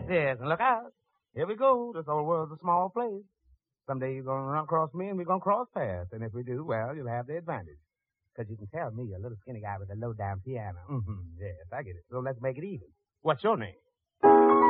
Yes, and look out. Here we go. This old world's a small place. Someday you're going to run across me and we're going to cross paths. And if we do, well, you'll have the advantage. Because you can tell me, a little skinny guy with a low-down piano. Yes, I get it. So let's make it even. What's your name?